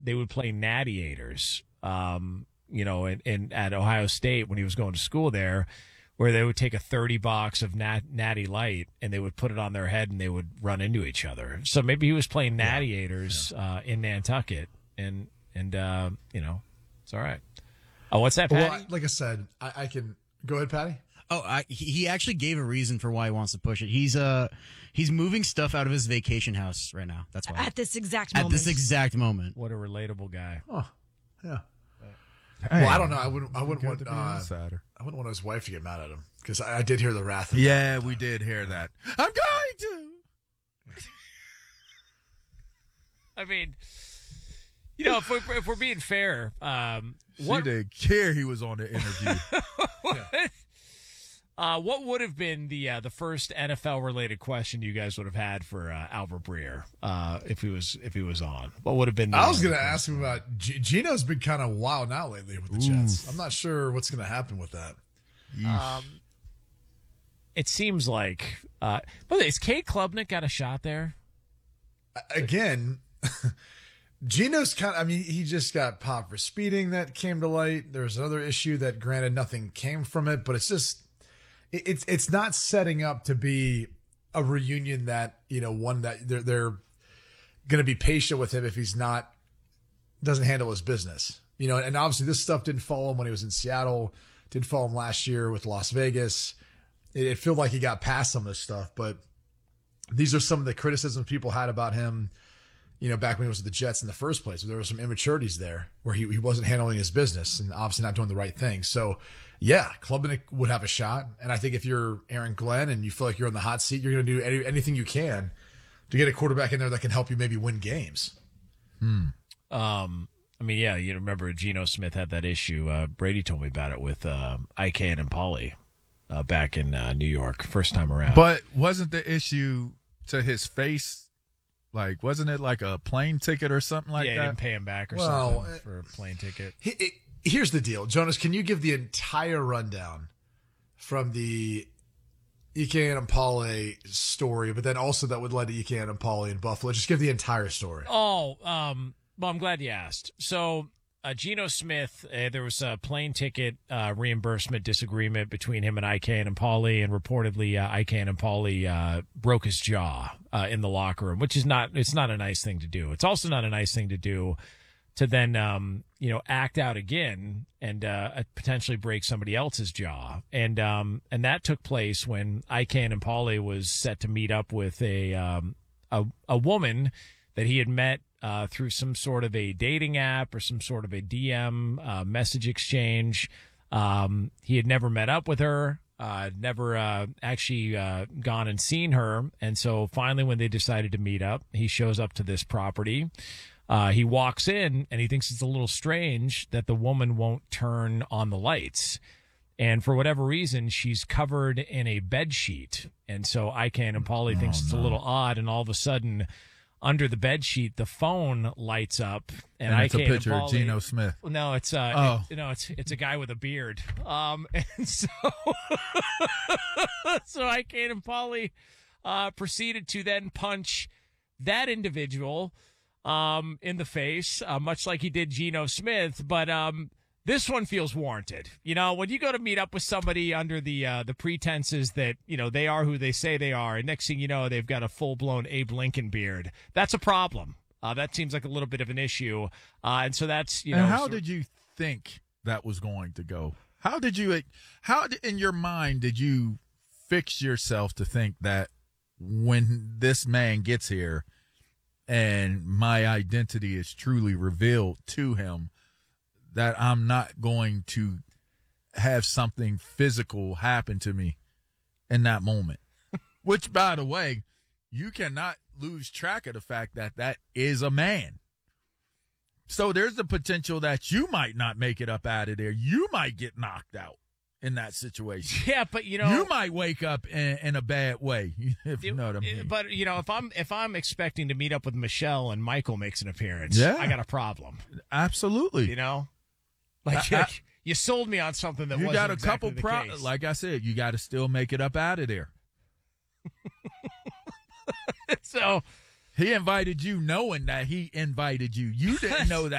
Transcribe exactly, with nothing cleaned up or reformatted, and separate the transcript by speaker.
Speaker 1: they would play Natty-ators, um, you know, in, in at Ohio State when he was going to school there, where they would take a thirty box of nat, Natty Light and they would put it on their head and they would run into each other. So maybe he was playing Natty-ators yeah. uh, in Nantucket, and and uh, you know, it's all right. Oh, what's that, Patty?
Speaker 2: Well, like I said, I, I can go ahead, Patty.
Speaker 3: Oh, I, he actually gave a reason for why he wants to push it. He's uh he's moving stuff out of his vacation house right now. That's why.
Speaker 4: At this exact
Speaker 3: At
Speaker 4: moment.
Speaker 3: this exact moment.
Speaker 1: What a relatable guy.
Speaker 2: Oh, yeah.
Speaker 5: Hey,
Speaker 2: well, I don't know. I wouldn't. I wouldn't want.
Speaker 5: to be
Speaker 2: Uh,
Speaker 5: an insider.
Speaker 2: I wouldn't want his wife to get mad at him because I, I did hear the wrath. Of
Speaker 5: Yeah, we did hear that. I'm going to.
Speaker 1: I mean, you know, if we're, if we're being fair, um, what,
Speaker 5: she didn't care he was on the interview.
Speaker 1: what, uh, what would have been the uh, the first N F L related question you guys would have had for uh, Albert Breer uh, if he was if he was on? What would have been? The,
Speaker 2: I was going to ask him about G- Gino's been kind of wild now lately with the Jets. I'm not sure what's going to happen with that.
Speaker 1: Um, it seems like. Uh, by the way, is Kate Klubnik got a shot there?
Speaker 2: Again. Gino's kind of, I mean, he just got popped for speeding that came to light. There was another issue that, granted, nothing came from it, but it's just, it, it's it's not setting up to be a reunion that, you know, one that they're, they're going to be patient with him if he's not, doesn't handle his business. You know, and obviously this stuff didn't follow him when he was in Seattle, didn't follow him last year with Las Vegas. It, it felt like he got past some of this stuff, but these are some of the criticisms people had about him, you know, back when he was with the Jets in the first place. There were some immaturities there where he, he wasn't handling his business and obviously not doing the right thing. So, yeah, Klubnik would have a shot. And I think if you're Aaron Glenn and you feel like you're in the hot seat, you're going to do any, anything you can to get a quarterback in there that can help you maybe win games.
Speaker 1: Hmm. Um, I mean, yeah, you remember Geno Smith had that issue. Uh, Brady told me about it with uh, Ike and Pauly uh, back in uh, New York, first time around.
Speaker 5: But wasn't the issue to his face? Like, wasn't it like a plane ticket or something like
Speaker 1: yeah,
Speaker 5: that?
Speaker 1: Yeah, didn't pay him back or
Speaker 2: well,
Speaker 1: something for a plane ticket.
Speaker 2: He, it, here's the deal. Jonas, can you give the entire rundown from the Ike Enemkpali story, but then also that would lead to Ike Enemkpali in Buffalo? Just give the entire story.
Speaker 1: Oh, um, well, I'm glad you asked. So, uh, Geno Smith, uh, there was a plane ticket uh, reimbursement disagreement between him and Ike Enemkpali, and reportedly uh, Ike Enemkpali uh, broke his jaw uh, in the locker room, which is not, it's not a nice thing to do. It's also not a nice thing to do to then, um, you know, act out again and uh, potentially break somebody else's jaw. And um, and that took place when Ike Enemkpali was set to meet up with a um, a, a woman that he had met uh, through some sort of a dating app or some sort of a D M uh, message exchange. Um, he had never met up with her, uh, never uh, actually uh, gone and seen her. And so finally, when they decided to meet up, he shows up to this property. Uh, he walks in and he thinks it's a little strange that the woman won't turn on the lights. And for whatever reason, she's covered in a bed sheet. And so Ike Enemkpali oh, thinks it's no. a little odd. And all of a sudden, under the bed sheet, the phone lights up, and,
Speaker 5: and it's
Speaker 1: Ike
Speaker 5: a picture
Speaker 1: Enemkpali,
Speaker 5: of Geno Smith.
Speaker 1: No, it's uh,
Speaker 5: oh.
Speaker 1: it, no, it's it's a guy with a beard. Um, and so so Ike Enemkpali uh proceeded to then punch that individual um in the face, uh, much like he did Geno Smith, but um. This one feels warranted. You know, when you go to meet up with somebody under the uh, the pretenses that, you know, they are who they say they are, and next thing you know, they've got a full-blown Abe Lincoln beard, that's a problem. Uh, that seems like a little bit of an issue. Uh, and so that's, you know.
Speaker 5: And how
Speaker 1: so-
Speaker 5: did you think that was going to go? How did you, how in your mind did you fix yourself to think that when this man gets here and my identity is truly revealed to him, that I'm not going to have something physical happen to me in that moment? Which, by the way, you cannot lose track of the fact that that is a man. So there's the potential that you might not make it up out of there. You might get knocked out in that situation.
Speaker 1: Yeah, but you know,
Speaker 5: you might wake up in, in a bad way. If you know what I mean.
Speaker 1: But you know, if I'm if I'm expecting to meet up with Michelle and Michael makes an appearance,
Speaker 5: yeah.
Speaker 1: I got a problem.
Speaker 5: Absolutely.
Speaker 1: You know. Like, I, I, you sold me on something that
Speaker 5: you
Speaker 1: wasn't
Speaker 5: got a
Speaker 1: exactly
Speaker 5: couple
Speaker 1: the
Speaker 5: pro-
Speaker 1: case.
Speaker 5: Like I said, you got to still make it up out of there.
Speaker 1: So
Speaker 5: he invited you knowing that he invited you. You didn't know that.